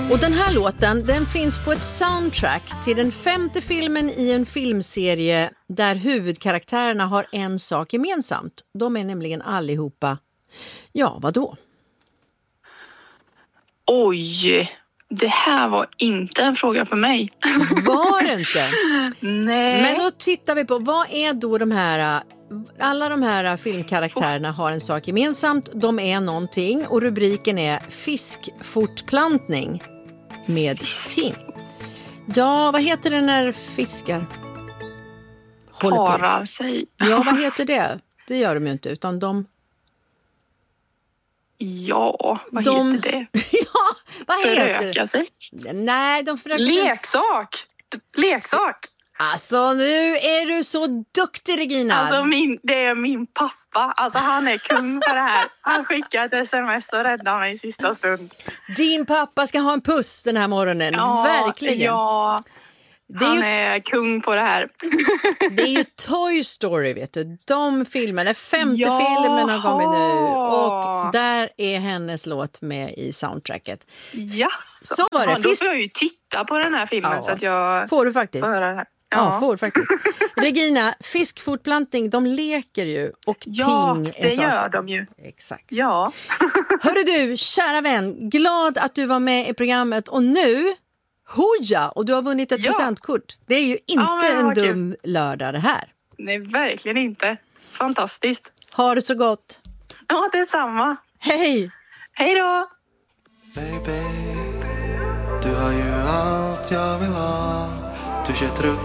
Och den här låten, den finns på ett soundtrack till den 5:e filmen i en filmserie där huvudkaraktärerna har en sak gemensamt. De är nämligen allihopa, ja vadå? Oj, det här var inte en fråga för mig. Var det inte? Nej. Men då tittar vi på, vad är då de här, alla de här filmkaraktärerna har en sak gemensamt, de är någonting och rubriken är fiskfortplantning med ting. Ja, vad heter det när fiskar parar sig? Ja, vad heter det? Det gör de ju inte, utan de... Ja, vad heter det? Ja, vad heter Föröka det? sig? Nej, de förökar sig. Leksak. Alltså, nu är du så duktig, Regina. Alltså, det är min pappa. Alltså, han är kung för det här. Han skickar ett sms och räddar mig i sista stund. Din pappa ska ha en puss den här morgonen. Ja, verkligen. Ja, han är kung på det här. Det är ju Toy Story, vet du. De filmerna, 5:e filmen har kommit nu. Och där är hennes låt med i soundtracket. Yes. Så var det. Då får jag ju titta på den här filmen så att jag... Får du faktiskt. Får höra det här. Ja, får faktiskt. Regina, fiskfortplantning, de leker ju och ting är det saker. gör de ju. Exakt. Ja. Hörru du, kära vän, glad att du var med i programmet och nu, hoja, och du har vunnit ett presentkort. Det är ju inte en dum lördag det här. Nej, verkligen inte. Fantastiskt. Ha det så gott. Ja, det är samma. Hej. Hej då. Baby, du har ju allt jag vill ha. Du kör truck